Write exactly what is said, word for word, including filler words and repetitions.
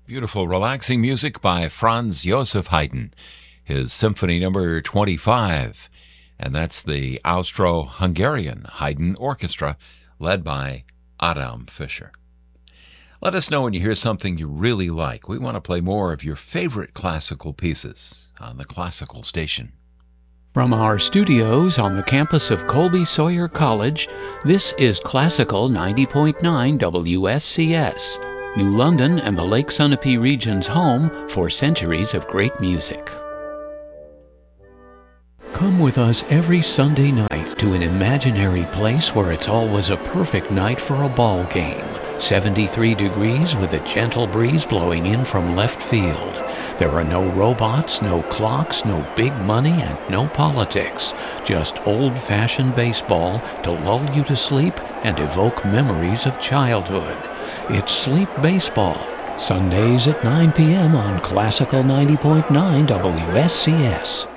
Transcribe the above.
Beautiful, relaxing music by Franz Joseph Haydn, his Symphony Number twenty-five, and that's the Austro-Hungarian Haydn Orchestra, led by Adam Fischer. Let us know when you hear something you really like. We want to play more of your favorite classical pieces on the Classical Station. From our studios on the campus of Colby Sawyer College, this is Classical ninety point nine W S C S, New London and the Lake Sunapee region's home for centuries of great music. Come with us every Sunday night to an imaginary place where it's always a perfect night for a ball game. seventy-three degrees with a gentle breeze blowing in from left field. There are no robots, no clocks, no big money, and no politics. Just old-fashioned baseball to lull you to sleep and evoke memories of childhood. It's Sleep Baseball, Sundays at nine p.m. on Classical ninety point nine W S C S.